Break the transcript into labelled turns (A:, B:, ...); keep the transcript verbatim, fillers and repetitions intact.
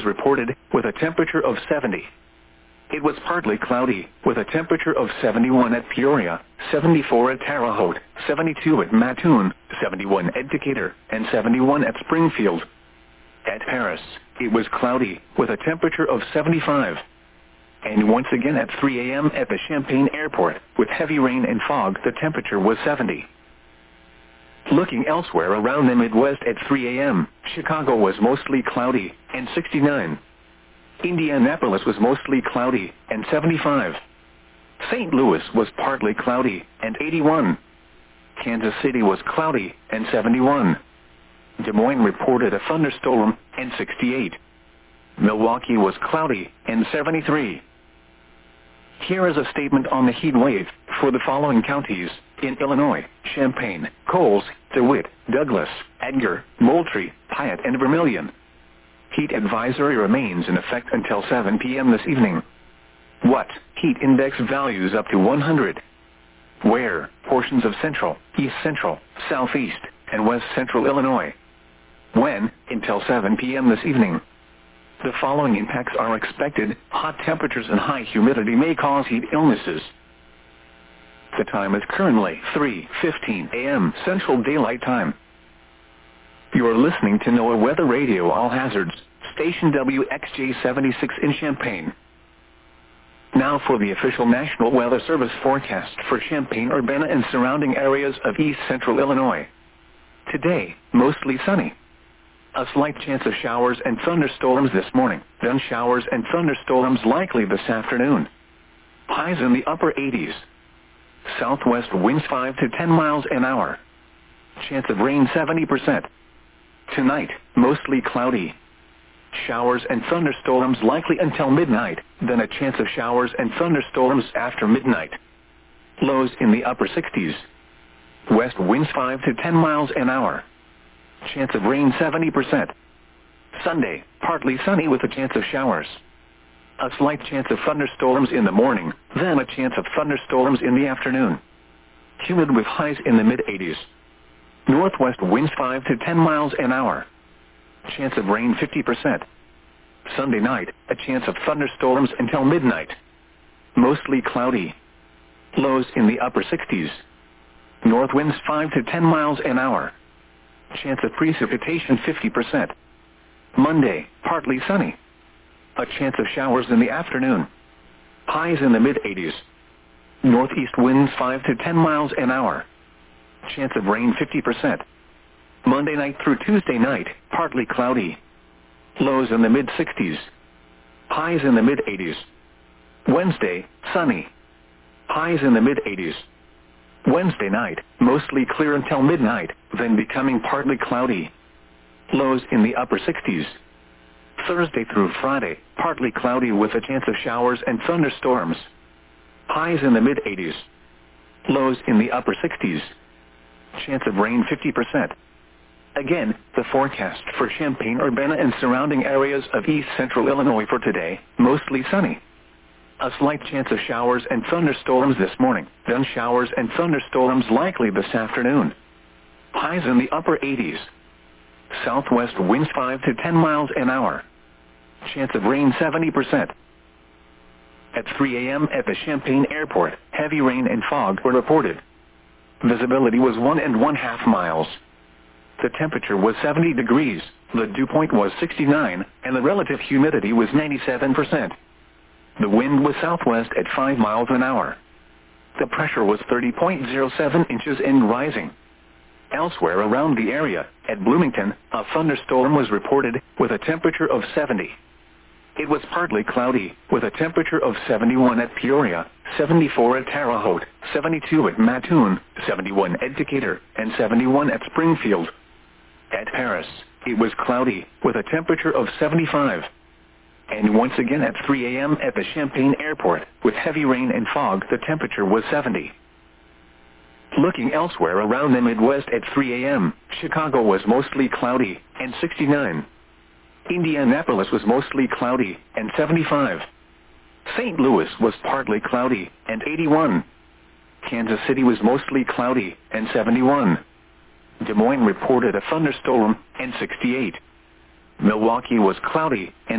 A: reported, with a temperature of seventy. It was partly cloudy, with a temperature of seventy-one at Peoria, seventy-four at Terre Haute, seventy-two at Mattoon, seventy-one at Decatur, and seventy-one at Springfield. At Paris, it was cloudy, with a temperature of seventy-five. And once again at three a m at the Champaign Airport, with heavy rain and fog, the temperature was seventy. Looking elsewhere around the Midwest at three a m, Chicago was mostly cloudy, and sixty-nine. Indianapolis was mostly cloudy, and seventy-five. Saint Louis was partly cloudy, and eighty-one. Kansas City was cloudy, and seventy-one. Des Moines reported a thunderstorm, and sixty-eight. Milwaukee was cloudy, and seventy-three. Here is a statement on the heat wave for the following counties in Illinois: Champaign, Coles, DeWitt, Douglas, Edgar, Moultrie, Piatt, and Vermilion. Heat advisory remains in effect until seven p m this evening. What? Heat index values up to one hundred. Where? Portions of central, east central, southeast, and west central Illinois. When? Until seven p m this evening. The following impacts are expected: hot temperatures and high humidity may cause heat illnesses. The time is currently three fifteen a m Central Daylight Time. You are listening to NOAA Weather Radio All Hazards, station W X J seventy-six in Champaign. Now for the official National Weather Service forecast for Champaign-Urbana and surrounding areas of east central Illinois. Today, mostly sunny. A slight chance of showers and thunderstorms this morning, then showers and thunderstorms likely this afternoon. Highs in the upper eighties. Southwest winds five to ten miles an hour. Chance of rain seventy percent. Tonight, mostly cloudy. Showers and thunderstorms likely until midnight, then a chance of showers and thunderstorms after midnight. Lows in the upper sixties. West winds five to ten miles an hour. Chance of rain seventy percent. Sunday, partly sunny with a chance of showers. A slight chance of thunderstorms in the morning, then a chance of thunderstorms in the afternoon. Humid with highs in the mid eighties. Northwest winds five to ten miles an hour. Chance of rain fifty percent. Sunday night, a chance of thunderstorms until midnight. Mostly cloudy. Lows in the upper sixties. North winds five to ten miles an hour. Chance of precipitation fifty percent. Monday, partly sunny. A chance of showers in the afternoon. Highs in the mid eighties. Northeast winds five to ten miles an hour. Chance of rain fifty percent. Monday night through Tuesday night, partly cloudy. Lows in the mid sixties. Highs in the mid eighties. Wednesday, sunny. Highs in the mid eighties. Wednesday night, mostly clear until midnight, then becoming partly cloudy. Lows in the upper sixties. Thursday through Friday, partly cloudy with a chance of showers and thunderstorms. Highs in the mid eighties. Lows in the upper sixties. Chance of rain fifty percent. Again, the forecast for Champaign-Urbana and surrounding areas of east central Illinois for today: mostly sunny. A slight chance of showers and thunderstorms this morning, then showers and thunderstorms likely this afternoon. Highs in the upper eighties. Southwest winds five to ten miles an hour. Chance of rain seventy percent. At three a m at the Champaign Airport, heavy rain and fog were reported. Visibility was one and one half miles. The temperature was seventy degrees, the dew point was sixty-nine, and the relative humidity was ninety-seven percent. The wind was southwest at five miles an hour. The pressure was thirty point zero seven inches and rising. Elsewhere around the area, at Bloomington, a thunderstorm was reported with a temperature of seventy. It was partly cloudy, with a temperature of seventy-one at Peoria, seventy-four at Terre Haute, seventy-two at Mattoon, seventy-one at Decatur, and seventy-one at Springfield. At Paris, it was cloudy, with a temperature of seventy-five. And once again at three a m at the Champaign Airport, with heavy rain and fog, the temperature was seventy. Looking elsewhere around the Midwest at three a m, Chicago was mostly cloudy, and sixty-nine. Indianapolis was mostly cloudy, and seventy-five. Saint Louis was partly cloudy, and eighty-one. Kansas City was mostly cloudy, and seventy-one. Des Moines reported a thunderstorm, and sixty-eight. Milwaukee was cloudy, and